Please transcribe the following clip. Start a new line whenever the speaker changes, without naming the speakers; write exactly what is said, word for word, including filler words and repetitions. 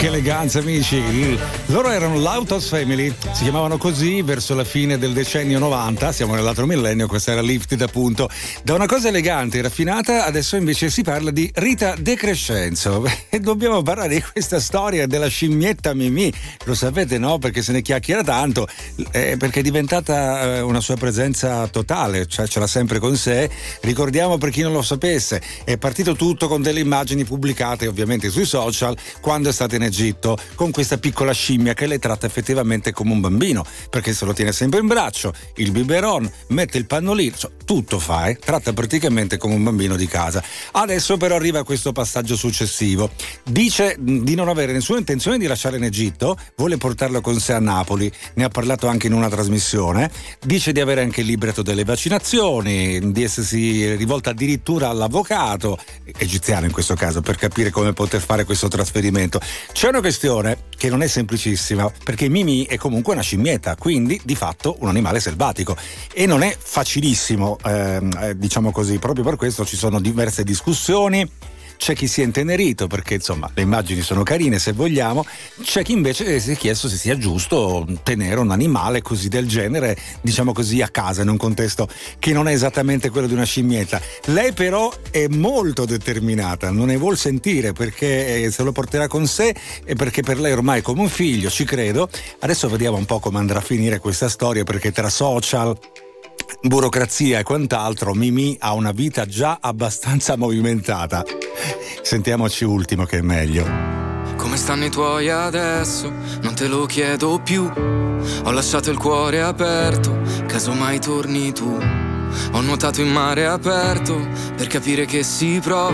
Che eleganza, amici. Loro erano l'Autos Family, si chiamavano così verso la fine del decennio novanta, siamo nell'altro millennio, questa era Lifted appunto. Da una cosa elegante e raffinata adesso invece si parla di Rita De Crescenzo e dobbiamo parlare di questa storia della scimmietta Mimì. Lo sapete, no? Perché se ne chiacchiera tanto, eh, perché è diventata eh, una sua presenza totale, cioè ce l'ha sempre con sé. Ricordiamo, per chi non lo sapesse, è partito tutto con delle immagini pubblicate ovviamente sui social quando è stata in Egitto con questa piccola scimmia che lei tratta effettivamente come un bambino, perché se lo tiene sempre in braccio, il biberon, mette il pannolino, cioè, tutto fa, eh? Tratta praticamente come un bambino di casa. Adesso però arriva questo passaggio successivo, dice di non avere nessuna intenzione di lasciare in Egitto, vuole portarlo con sé a Napoli, ne ha parlato anche in una trasmissione, dice di avere anche il libretto delle vaccinazioni, di essersi rivolta addirittura all'avvocato egiziano in questo caso per capire come poter fare questo trasferimento. C'è una questione che non è semplicissima, perché Mimì è comunque una scimmietta, quindi di fatto un animale selvatico e non è facilissimo, eh, diciamo così. Proprio per questo ci sono diverse discussioni. C'è chi si è intenerito perché insomma le immagini sono carine se vogliamo, c'è chi invece si è chiesto se sia giusto tenere un animale così del genere, diciamo così, a casa in un contesto che non è esattamente quello di una scimmietta. Lei però è molto determinata, non ne vuol sentire perché se lo porterà con sé e perché per lei ormai è come un figlio, ci credo. Adesso vediamo un po' come andrà a finire questa storia, perché tra social, burocrazia e quant'altro Mimì ha una vita già abbastanza movimentata. Sentiamoci ultimo che è meglio.
Come stanno i tuoi adesso? Non te lo chiedo più. Ho lasciato il cuore aperto, caso mai torni tu. Ho nuotato in mare aperto per capire che si prova